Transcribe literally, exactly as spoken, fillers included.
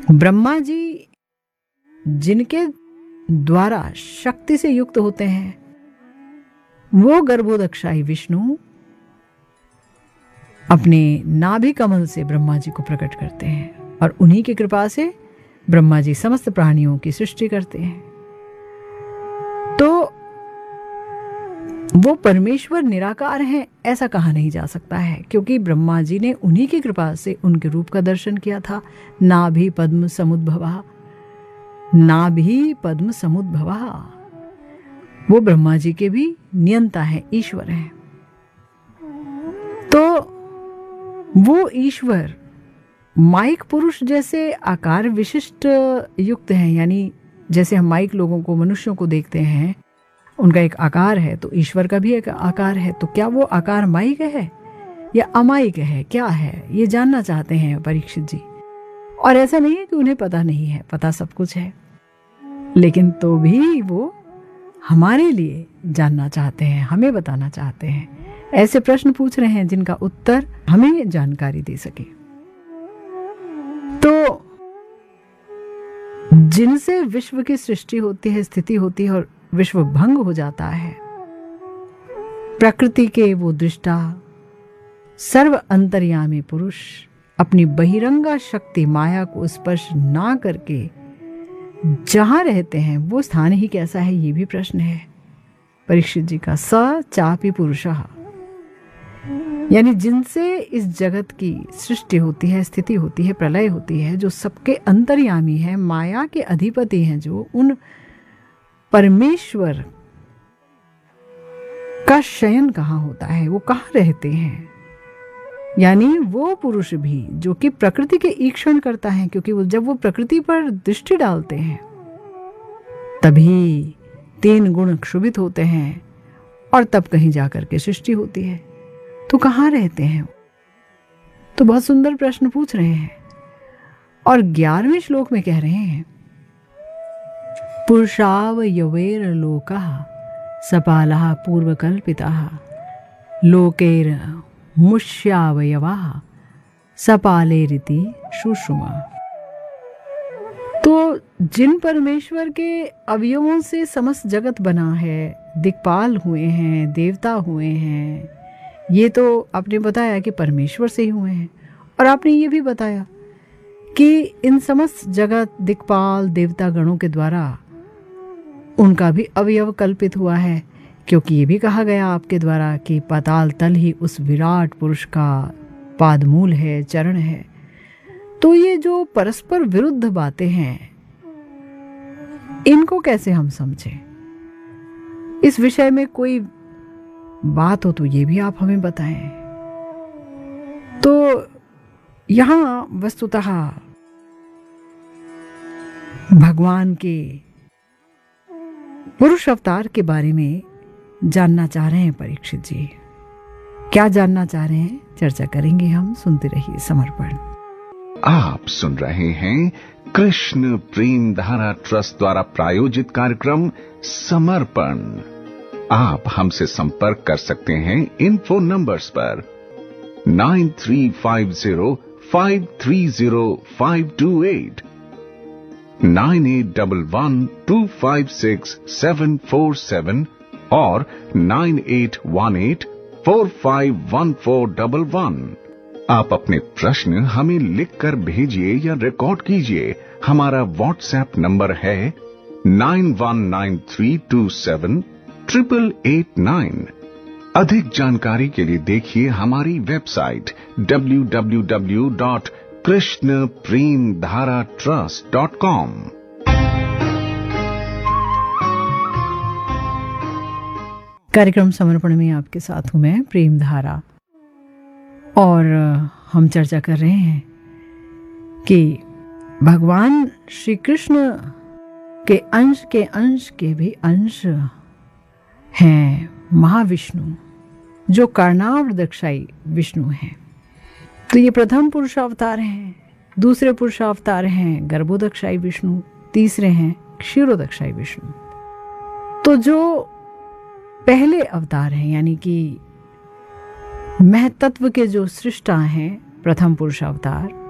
ब्रह्मा जी जिनके द्वारा शक्ति से युक्त होते हैं, वो गर्भोदक्षाई विष्णु अपने नाभि कमल से ब्रह्मा जी को प्रकट करते हैं और उन्हीं की कृपा से ब्रह्मा जी समस्त प्राणियों की सृष्टि करते हैं। तो वो परमेश्वर निराकार हैं ऐसा कहा नहीं जा सकता है, क्योंकि ब्रह्मा जी ने उन्हीं की कृपा से उनके रूप का दर्शन किया था। नाभि पद्म समुद्भवा, नाभि पद्म समुद्भवा, वो ब्रह्मा जी के भी नियंता है, ईश्वर हैं। तो वो ईश्वर माइक पुरुष जैसे आकार विशिष्ट युक्त हैं, यानी जैसे हम माइक लोगों को, मनुष्यों को देखते हैं, उनका एक आकार है, तो ईश्वर का भी एक आकार है। तो क्या वो आकार माइक है या अमाइक है, क्या है, ये जानना चाहते हैं परीक्षित जी। और ऐसा नहीं है कि उन्हें पता नहीं है, पता सब कुछ है, लेकिन तो भी वो हमारे लिए जानना चाहते हैं, हमें बताना चाहते हैं, ऐसे प्रश्न पूछ रहे हैं जिनका उत्तर हमें जानकारी दे सके। तो जिनसे विश्व की सृष्टि होती है, स्थिति होती है और विश्व भंग हो जाता है, प्रकृति के वो दृष्टा सर्व अंतर्यामी पुरुष अपनी बहिरंगा शक्ति माया को स्पर्श ना करके जहां रहते हैं, वो स्थान ही कैसा है, ये भी प्रश्न है परीक्षित जी का। स चापि पुरुषः, यानी जिनसे इस जगत की सृष्टि होती है, स्थिति होती है, प्रलय होती है, जो सबके अंतर्यामी है, माया के अधिपति हैं, जो उन परमेश्वर का शयन कहाँ होता है, वो कहाँ रहते हैं, यानी वो पुरुष भी जो कि प्रकृति के ईक्षण करता है, क्योंकि वो जब वो प्रकृति पर दृष्टि डालते हैं तभी तीन गुण क्षुभित होते हैं और तब कहीं जाकर के सृष्टि होती है। तो कहाँ रहते हैं? तो बहुत सुंदर प्रश्न पूछ रहे हैं और ग्यारहवें श्लोक में कह रहे हैं, पुरुषावयवेर लोकः सपालः पूर्वकल्पितः लोकेर मुष्यावयवाः सपालेरिति सुषुमा। तो जिन परमेश्वर के अवयवों से समस्त जगत बना है, दिक्पाल हुए हैं, देवता हुए हैं, ये तो आपने बताया कि परमेश्वर से ही हुए हैं। और आपने ये भी बताया कि इन समस्त जगत, दिक्पाल, देवता गणों के द्वारा उनका भी अवयव कल्पित हुआ है, क्योंकि ये भी कहा गया आपके द्वारा कि पाताल तल ही उस विराट पुरुष का पादमूल है, चरण है। तो ये जो परस्पर विरुद्ध बातें हैं, इनको कैसे हम समझें? इस विषय में कोई बात हो तो ये भी आप हमें बताएं। तो यहां वस्तुतः भगवान के पुरुष अवतार के बारे में जानना चाह रहे हैं परीक्षित जी। क्या जानना चाह रहे हैं, चर्चा करेंगे हम। सुनते रहिए समर्पण। आप सुन रहे हैं कृष्ण प्रेम धारा ट्रस्ट द्वारा प्रायोजित कार्यक्रम समर्पण। आप हमसे संपर्क कर सकते हैं इन फोन नंबर्स पर nine three five zero five three zero five to eight, nine eight one one two five six seven four seven और nine eight one eight four five one four double one. आप अपने प्रश्न हमें लिखकर भेजिए या record कीजिए। हमारा व्हाट्सएप नंबर है nine one nine three to seven triple eight nine. अधिक जानकारी के लिए देखिए हमारी website W W W dot Krishna प्रेम धारा ट्रस्ट डॉट कॉम। कार्यक्रम समर्पण में आपके साथ हूं मैं प्रेम धारा, और हम चर्चा कर रहे हैं कि भगवान श्री कृष्ण के अंश के अंश के भी अंश हैं महाविष्णु, जो कर्णावृदक्षाई विष्णु हैं। तो ये प्रथम पुरुषावतार हैं, दूसरे पुरुषावतार हैं गर्भोदक्षाई विष्णु, तीसरे हैं क्षीरोदक्षाई विष्णु। तो जो पहले अवतार हैं, यानी कि महतत्व के जो सृष्टा हैं प्रथम पुरुषावतार,